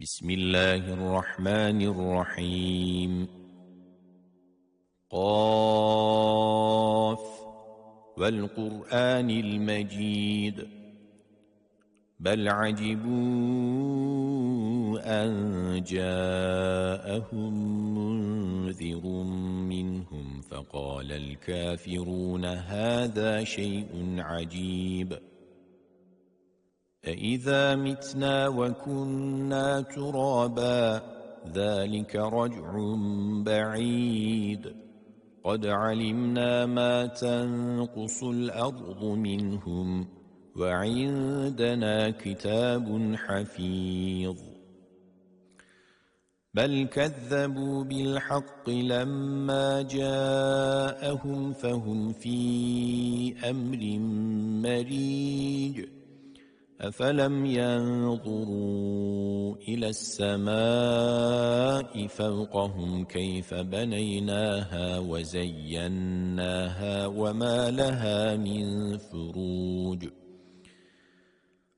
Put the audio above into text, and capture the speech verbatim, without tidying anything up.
بسم الله الرحمن الرحيم قاف والقرآن المجيد بل عجبوا أن جاءهم منذر منهم فقال الكافرون هذا شيء عجيب أإذا متنا وكنا ترابا ذلك رجع بعيد قد علمنا ما تنقص الأرض منهم وعندنا كتاب حفيظ بل كذبوا بالحق لما جاءهم فهم في أمر مريج أفلم ينظروا إلى السماء فوقهم كيف بنيناها وزيناها وما لها من فروج